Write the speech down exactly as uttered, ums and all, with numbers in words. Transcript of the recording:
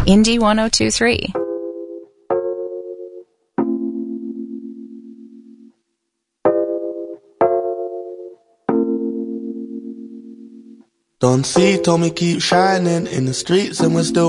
Indie one oh two three. Don't see, told me keep shining in the streets and we're still